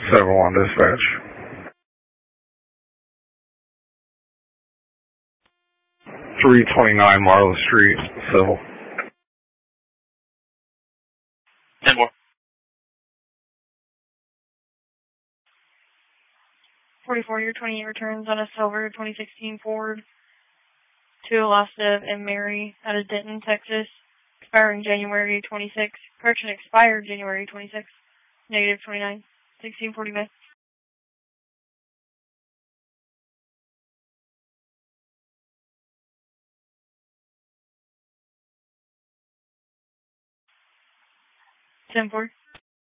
7-1 dispatch. 329 Marla Street, civil. 10-4. 44, your 28 returns on a silver 2016 Ford to Elastive and Mary out of Denton, Texas, expiring January 26. Correction, expired January 26. Negative 29. 1640 May. Ten 4.